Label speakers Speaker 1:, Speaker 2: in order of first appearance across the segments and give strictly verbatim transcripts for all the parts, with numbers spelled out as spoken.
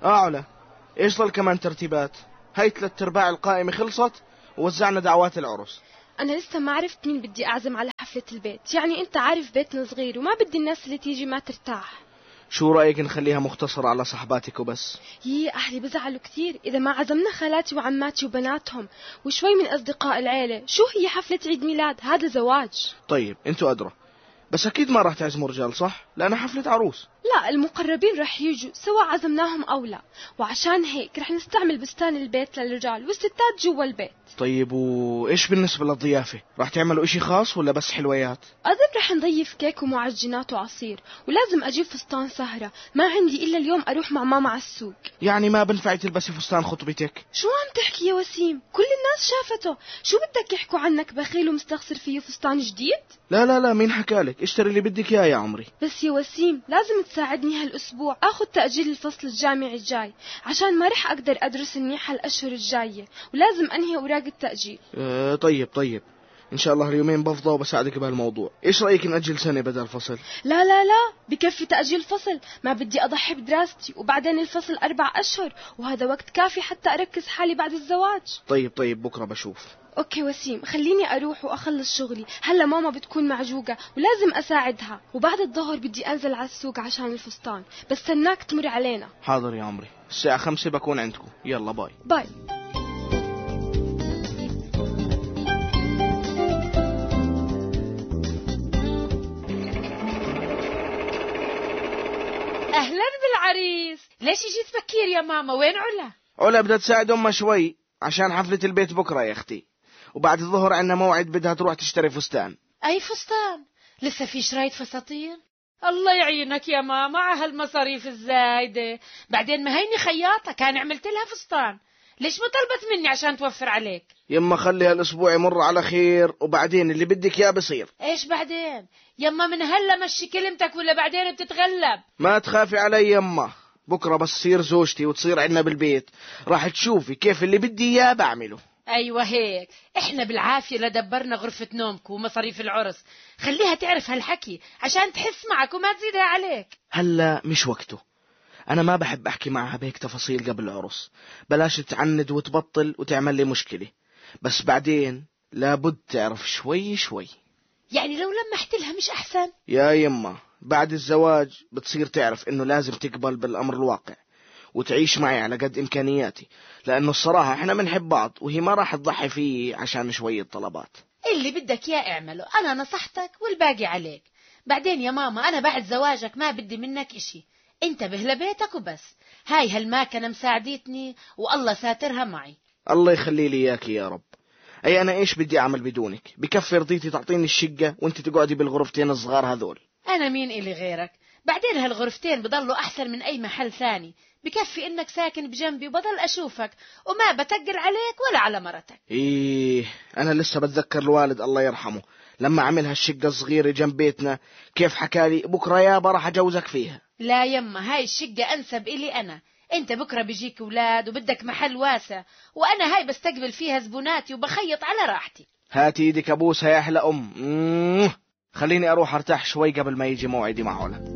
Speaker 1: أعلى. إيش ضل كمان ترتيبات؟ هاي ثلاث أرباع القائمة خلصت ووزعنا دعوات العرس.
Speaker 2: أنا لسه ما عرفت مين بدي أعزم على حفلة البيت، يعني أنت عارف بيتنا صغير وما بدي الناس اللي تيجي ما ترتاح.
Speaker 1: شو رأيك نخليها مختصرة على صحباتك وبس؟
Speaker 2: يي أهلي بزعلوا كثير إذا ما عزمنا خالاتي وعماتي وبناتهم وشوي من أصدقاء العيلة. شو هي حفلة عيد ميلاد؟ هذا زواج.
Speaker 1: طيب انتوا أدرى، بس أكيد ما راح تعزموا رجال صح؟ لأنها حفلة عروس.
Speaker 2: لا، المقربين رح يجوا سواء عزمناهم أو لا، وعشان هيك رح نستعمل بستان البيت للرجال والستات جوا البيت.
Speaker 1: طيب وإيش بالنسبة للضيافة؟ راح تعملوا إشي خاص ولا بس حلويات؟
Speaker 2: أظن رح نضيف كيك ومعجنات وعصير، ولازم أجيب فستان سهرة. ما عندي إلا اليوم أروح مع ماما على السوق.
Speaker 1: يعني ما بنفع تلبسي فستان خطبتك؟
Speaker 2: شو عم تحكي يا وسيم؟ كل الناس شافته. شو بدك يحكوا عنك بخيل ومستخسر فيه فستان جديد؟
Speaker 1: لا لا لا، مين حكالك؟ اشتري اللي بدك إياه يا عمري.
Speaker 2: بس يا وسيم لازم تساعدني هالأسبوع أخذ تأجيل الفصل الجامعي الجاي، عشان ما رح أقدر أدرس منيح هالأشهر الجاية، ولازم أنهي أوراق التأجيل.
Speaker 1: اه طيب طيب، إن شاء الله اليومين بفضى وبساعدك بهالموضوع. إيش رأيك نأجل سنة بدل فصل؟
Speaker 2: لا لا لا، بكفي تأجيل فصل. ما بدي أضحي بدراستي، وبعدين الفصل أربع أشهر وهذا وقت كافي حتى أركز حالي بعد الزواج.
Speaker 1: طيب طيب، بكرة بشوف.
Speaker 2: اوكي وسيم، خليني اروح واخلص شغلي. هلا ماما بتكون معجوقة ولازم اساعدها، وبعد الظهر بدي انزل على السوق عشان الفستان. بستناك تمر علينا.
Speaker 1: حاضر يا عمري، الساعة خمسة بكون عندكم. يلا باي
Speaker 2: باي.
Speaker 3: اهلا بالعريس. ليش جيت بكير يا ماما؟ وين علا؟
Speaker 1: علا بدها تساعد امها شوي عشان حفلة البيت بكرة يا اختي، وبعد الظهر عنا موعد بدها تروح تشتري فستان.
Speaker 3: اي فستان؟ لسه في شرايط فساتين؟ الله يعينك يا ماما على هالمصاريف الزايدة. بعدين ما هيني خياطة كان عملت لها فستان، ليش ما طلبت مني عشان توفر عليك؟
Speaker 1: يما خلي هالاسبوع يمر على خير وبعدين اللي بدك يا بصير.
Speaker 3: ايش بعدين؟ يما من هلا مشي كلمتك ولا بعدين بتتغلب.
Speaker 1: ما تخافي علي يما، بكرة بس تصير زوجتي وتصير عنا بالبيت راح تشوفي كيف اللي بدي اياه بعمله.
Speaker 3: ايوه هيك، احنا بالعافية لدبرنا غرفة نومك ومصاريف العرس. خليها تعرف هالحكي عشان تحس معك وما تزيدها عليك.
Speaker 1: هلا مش وقته، انا ما بحب احكي معها بهيك تفاصيل قبل العرس. بلاش تعند وتبطل وتعمل لي مشكلة، بس بعدين لابد تعرف شوي شوي.
Speaker 3: يعني لو لمحت لها مش احسن؟
Speaker 1: يا يما بعد الزواج بتصير تعرف انه لازم تقبل بالامر الواقع وتعيش معي على قد امكانياتي، لانه الصراحة احنا بنحب بعض وهي ما راح تضحي فيه عشان شوية طلبات.
Speaker 3: اللي بدك اياه اعمله، انا نصحتك والباقي عليك. بعدين يا ماما انا بعد زواجك ما بدي منك اشي، انتبه لبيتك وبس. هاي هالماكنة مساعدتني والله ساترها معي.
Speaker 1: الله يخلي لي اياك يا رب. اي انا ايش بدي اعمل بدونك؟ بكفي رضيتي تعطيني الشقة وانت تقعدي بالغرفتين الصغار هذول.
Speaker 3: انا مين الي غيرك؟ بعدين هالغرفتين بضلوا احسن من اي محل ثاني. بكفي انك ساكن بجنبي وبضل اشوفك وما بتقل عليك ولا على مرتك.
Speaker 1: ايه انا لسه بتذكر الوالد الله يرحمه لما عمل هالشقة الصغيرة جنب بيتنا كيف حكالي بكرة يابا راح اجوزك فيها.
Speaker 3: لا يما، هاي الشقة انسب الي انا. انت بكرة بيجيك اولاد وبدك محل واسع، وانا هاي بستقبل فيها زبوناتي وبخيط على راحتي.
Speaker 1: هاتي ايدك ابوسها يا احلى ام. مم. خليني اروح ارتاح شوي قبل ما يجي موعدي مع علا.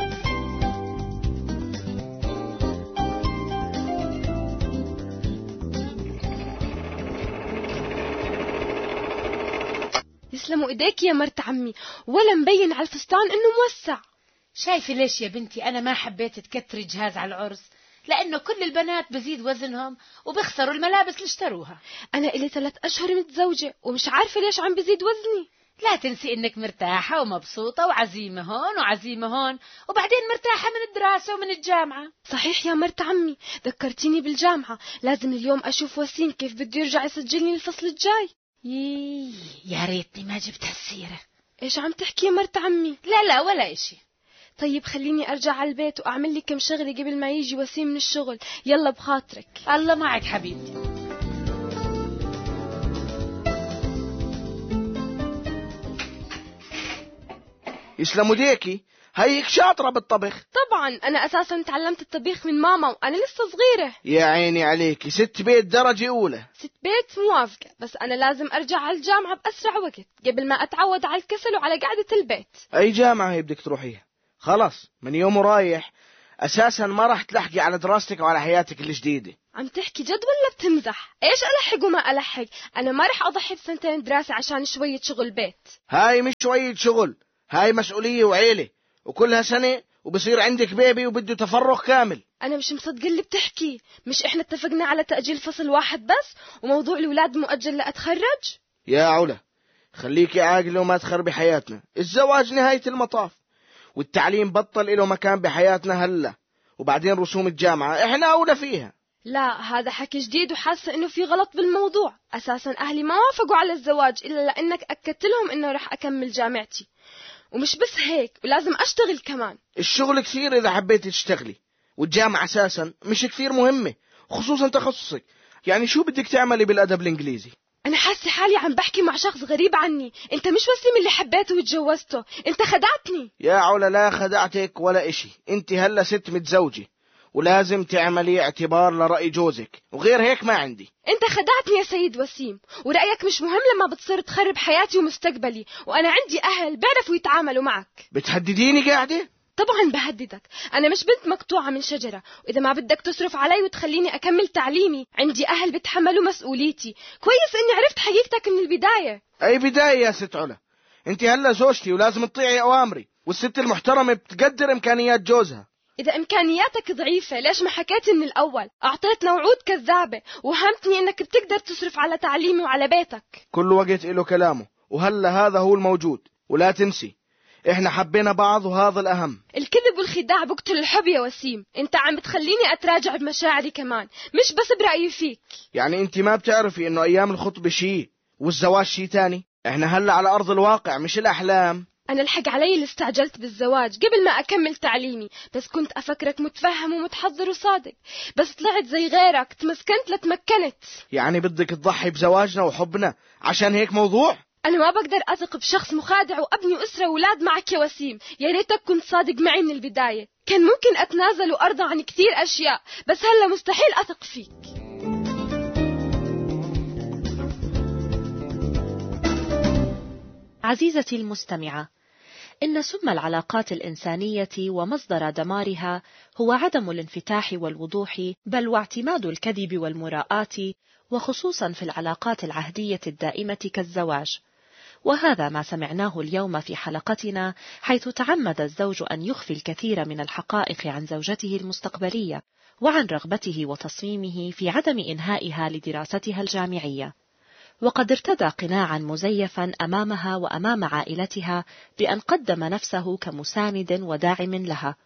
Speaker 2: يسلموا ايديك يا مرت عمي، ولا مبين على الفستان انه موسع.
Speaker 3: شايفة ليش يا بنتي انا ما حبيت تكتري جهاز على العرس؟ لانه كل البنات بزيد وزنهم وبيخسروا الملابس اللي اشتروها.
Speaker 2: انا الي ثلاث اشهر متزوجة ومش عارفة ليش عم بزيد وزني.
Speaker 3: لا تنسي انك مرتاحة ومبسوطة وعزيمة هون وعزيمة هون، وبعدين مرتاحة من الدراسة ومن الجامعة.
Speaker 2: صحيح يا مرت عمي، ذكرتيني بالجامعة. لازم اليوم اشوف وسيم كيف بده يرجع يسجلني الفصل الجاي.
Speaker 3: يي يا ريتني ما جبت هالسيرة.
Speaker 2: ايش عم تحكي يا مرت عمي؟
Speaker 3: لا لا ولا اشي.
Speaker 2: طيب خليني ارجع على البيت واعمل لي كم شغلة قبل ما يجي وسيم من الشغل. يلا بخاطرك.
Speaker 3: الله معك حبيبتي.
Speaker 1: يسلموا ديكي، هيك شاطرة بالطبخ.
Speaker 2: طبعا انا اساسا تعلمت الطبيخ من ماما وانا لسه صغيرة.
Speaker 1: يا عيني عليكي، ست بيت درجة اولى.
Speaker 2: ست بيت موافقة، بس انا لازم ارجع على الجامعة باسرع وقت قبل ما اتعود على الكسل وعلى قعدة البيت.
Speaker 1: اي جامعة هي بدك تروحيها؟ خلاص من يوم رايح أساسا ما راح تلحقي على دراستك وعلى حياتك الجديدة.
Speaker 2: عم تحكي جد ولا بتمزح؟ ايش ألحق وما ألحق؟ أنا ما رح أضحي بسنتين دراسة عشان شوية شغل بيت.
Speaker 1: هاي مش شوية شغل، هاي مسؤولية وعيلة، وكلها سنة وبصير عندك بيبي وبده تفرغ كامل.
Speaker 2: أنا مش مصدق اللي بتحكي. مش إحنا اتفقنا على تأجيل فصل واحد بس وموضوع الولاد مؤجل لأتخرج؟
Speaker 1: يا علا خليكي عاقلة وما تخربي حياتنا. الزواج نهاية المطاف، والتعليم بطل له مكان بحياتنا هلا، وبعدين رسوم الجامعة إحنا أولى فيها.
Speaker 2: لا، هذا حكي جديد وحاسة إنه في غلط بالموضوع. أساسا أهلي ما وافقوا على الزواج إلا لأنك أكدت لهم إنه رح أكمل جامعتي، ومش بس هيك ولازم أشتغل كمان.
Speaker 1: الشغل كثير إذا حبيتي تشتغلي، والجامعة أساسا مش كثير مهمة، خصوصا تخصصك. يعني شو بدك تعملي بالأدب الإنجليزي؟
Speaker 2: أنا حاسة حالي عم بحكي مع شخص غريب عني. أنت مش وسيم اللي حبيته وتجوزته، أنت خدعتني.
Speaker 1: يا علا لا خدعتك ولا إشي، أنت هلا ست متزوجة ولازم تعملي اعتبار لرأي جوزك، وغير هيك ما عندي.
Speaker 2: أنت خدعتني يا سيد وسيم، ورأيك مش مهم لما بتصير تخرب حياتي ومستقبلي، وأنا عندي أهل بيعرفوا يتعاملوا معك.
Speaker 1: بتهدديني قاعدة؟
Speaker 2: طبعا بهددك، أنا مش بنت مقطوعة من شجرة، وإذا ما بدك تصرف علي وتخليني أكمل تعليمي عندي أهل بتحملوا مسؤوليتي. كويس إني عرفت حقيقتك من البداية.
Speaker 1: أي بداية يا ست علا؟ أنت هلا زوجتي ولازم تطيعي أوامري، والست المحترمة بتقدر إمكانيات جوزها.
Speaker 2: إذا إمكانياتك ضعيفة ليش ما حكيت من الأول؟ أعطيتنا وعود كذابة وهمتني إنك بتقدر تصرف على تعليمي وعلى بيتك.
Speaker 1: كل وقت له كلامه، وهلا هذا هو الموجود. ولا تنسي إحنا حبينا بعض وهذا الأهم.
Speaker 2: الكذب والخداع بقتل الحب يا وسيم. أنت عم بتخليني أتراجع بمشاعري كمان، مش بس برأيي فيك.
Speaker 1: يعني أنت ما بتعرفي إنه أيام الخطبة شيء والزواج شيء تاني؟ إحنا هلا على أرض الواقع مش الأحلام.
Speaker 2: أنا الحق علي اللي استعجلت بالزواج قبل ما أكمل تعليمي، بس كنت أفكرك متفهم ومتحضر وصادق، بس طلعت زي غيرك تمسكنت لتمكنت.
Speaker 1: يعني بدك تضحي بزواجنا وحبنا عشان هيك موضوع؟
Speaker 2: أنا ما بقدر أثق بشخص مخادع وأبني أسرة وولاد معك يا وسيم. يا ريتك كنت صادق معي من البداية، كان ممكن أتنازل وأرضى عن كثير أشياء، بس هلا مستحيل أثق فيك.
Speaker 4: عزيزتي المستمعة، إن سم العلاقات الإنسانية ومصدر دمارها هو عدم الانفتاح والوضوح، بل واعتماد الكذب والمراءة، وخصوصا في العلاقات العهدية الدائمة كالزواج. وهذا ما سمعناه اليوم في حلقتنا، حيث تعمد الزوج أن يخفي الكثير من الحقائق عن زوجته المستقبلية، وعن رغبته وتصميمه في عدم إنهائها لدراستها الجامعية. وقد ارتدى قناعا مزيفا أمامها وأمام عائلتها بأن قدم نفسه كمساند وداعم لها.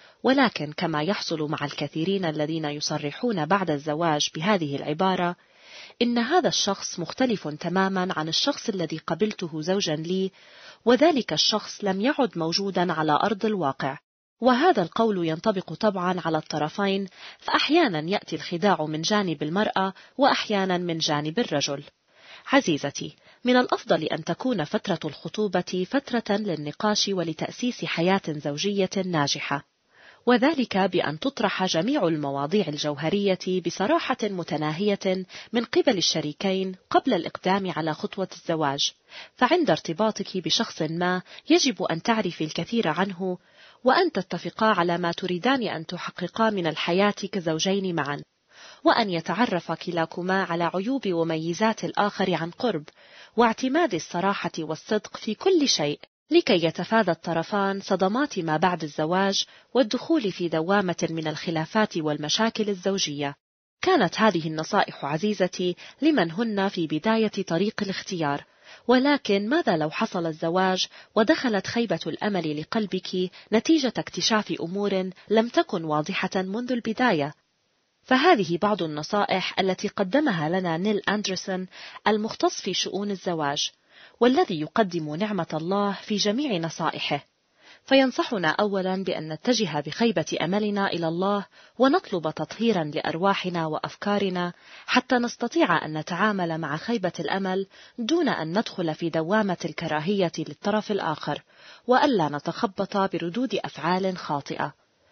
Speaker 4: ولكن كما يحصل مع الكثيرين الذين يصرحون بعد الزواج بهذه العبارة، إن هذا الشخص مختلف تماما عن الشخص الذي قبلته زوجا لي، وذلك الشخص لم يعد موجودا على أرض الواقع. وهذا القول ينطبق طبعا على الطرفين، فأحيانا يأتي الخداع من جانب المرأة وأحيانا من جانب الرجل. عزيزتي، من الأفضل أن تكون فترة الخطوبة فترة للنقاش ولتأسيس حياة زوجية ناجحة، وذلك بأن تطرح جميع المواضيع الجوهرية بصراحة متناهية من قبل الشريكين قبل الإقدام على خطوة الزواج. فعند ارتباطك بشخص ما يجب أن تعرفي الكثير عنه، وأن تتفقا على ما تريدان أن تحققا من الحياة كزوجين معا، وأن يتعرف كلاكما على عيوب وميزات الآخر عن قرب، واعتماد الصراحة والصدق في كل شيء، لكي يتفادى الطرفان صدمات ما بعد الزواج والدخول في دوامة من الخلافات والمشاكل الزوجية. كانت هذه النصائح عزيزتي لمن هن في بداية طريق الاختيار، ولكن ماذا لو حصل الزواج ودخلت خيبة الأمل لقلبك نتيجة اكتشاف أمور لم تكن واضحة منذ البداية؟ فهذه بعض النصائح التي قدمها لنا نيل أندرسون المختص في شؤون الزواج، والذي يقدم نعمة الله في جميع نصائحه. فينصحنا أولا بأن نتجه بخيبة أملنا إلى الله، ونطلب تطهيرا لأرواحنا وأفكارنا حتى نستطيع أن نتعامل مع خيبة الأمل دون أن ندخل في دوامة الكراهية للطرف الآخر، وألا نتخبط بردود أفعال خاطئة.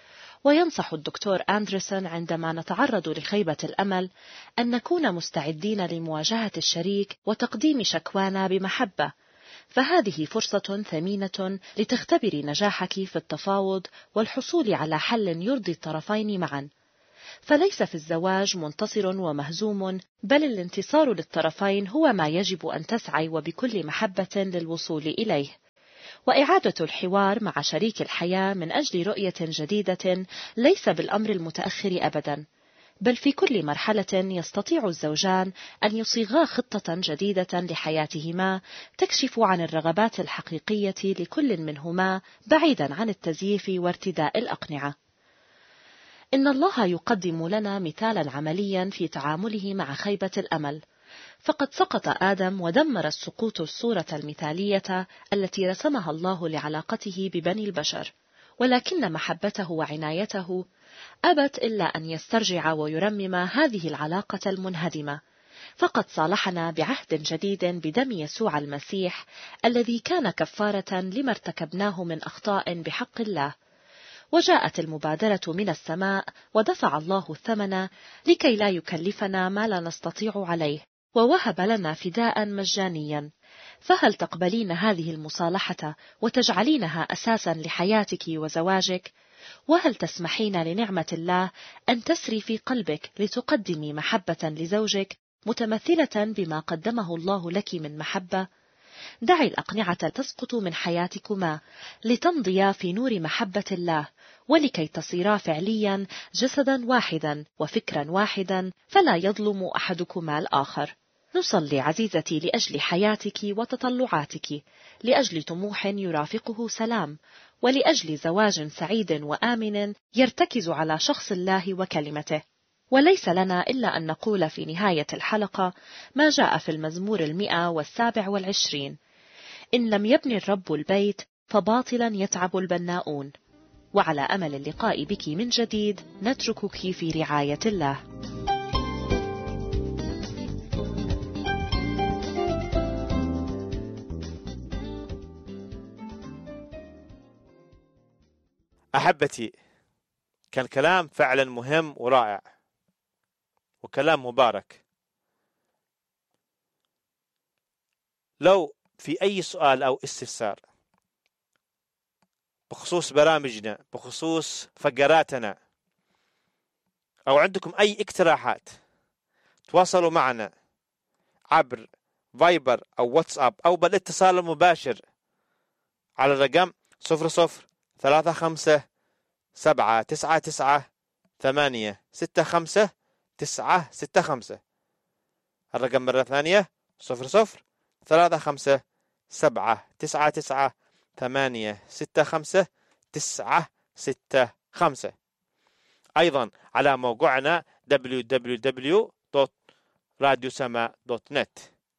Speaker 4: وينصح الدكتور أندرسون عندما نتعرض لخيبة الأمل أن نكون مستعدين لمواجهة الشريك وتقديم شكوانا بمحبة، فهذه فرصة ثمينة لتختبري نجاحك في التفاوض والحصول على حل يرضي الطرفين معا. فليس في الزواج منتصر ومهزوم، بل الانتصار للطرفين هو ما يجب أن تسعي وبكل محبة للوصول إليه. وإعادة الحوار مع شريك الحياة من أجل رؤية جديدة ليس بالأمر المتأخر أبدا، بل في كل مرحلة يستطيع الزوجان أن يصيغا خطة جديدة لحياتهما تكشف عن الرغبات الحقيقية لكل منهما بعيدا عن التزييف وارتداء الأقنعة. إن الله يقدم لنا مثالا عمليا في تعامله مع خيبة الأمل، فقد سقط آدم ودمر السقوط الصورة المثالية التي رسمها الله لعلاقته ببني البشر، ولكن محبته وعنايته أبت إلا أن يسترجع ويرمم هذه العلاقة المنهدمة، فقد صالحنا بعهد جديد بدم يسوع المسيح الذي كان كفارة لما ارتكبناه من أخطاء بحق الله. وجاءت المبادرة من السماء ودفع الله الثمن لكي لا يكلفنا ما لا نستطيع عليه، ووهب لنا فداء مجانيا. فهل تقبلين هذه المصالحة وتجعلينها أساسا لحياتك وزواجك؟ وهل تسمحين لنعمة الله أن تسري في قلبك لتقدمي محبة لزوجك متمثلة بما قدمه الله لك من محبة؟ دعي الأقنعة تسقط من حياتكما لتمضيا في نور محبة الله، ولكي تصيرا فعليا جسدا واحدا وفكرا واحدا، فلا يظلم أحدكما الآخر. نصلي عزيزتي لأجل حياتك وتطلعاتك، لأجل طموح يرافقه سلام، ولأجل زواج سعيد وآمن يرتكز على شخص الله وكلمته. وليس لنا إلا أن نقول في نهاية الحلقة ما جاء في المزمور المئة والسابع والعشرين: إن لم يبني الرب البيت فباطلا يتعب البناؤون. وعلى أمل اللقاء بك من جديد نتركك في رعاية الله.
Speaker 5: أحبتي، كان كلام فعلا مهم ورائع وكلام مبارك. لو في أي سؤال أو استفسار بخصوص برامجنا، بخصوص فقراتنا، أو عندكم أي اقتراحات، تواصلوا معنا عبر فايبر أو واتساب أو بالاتصال المباشر على الرقم صفر صفر ثلاثة خمسة سبعة تسعة تسعة ثمانية ستة خمسة تسعة ستة خمسة. الرقم مرة ثانية صفر صفر ثلاثة خمسة سبعة تسعة تسعة ثمانية ستة خمسة تسعة ستة خمسة. أيضا على موقعنا دبليو دبليو دبليو دوت راديو سما دوت نت.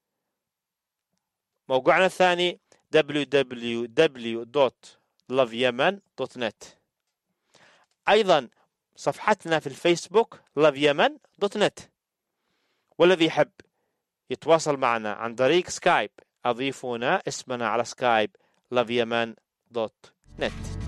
Speaker 5: موقعنا الثاني دبليو دبليو دبليو دوت لاف يمن دوت نت. أيضا صفحتنا في الفيسبوك لاف يمن دوت نت. والذي يحب يتواصل معنا عن طريق سكايب، أضيفونا اسمنا على سكايب لاف يمن دوت نت.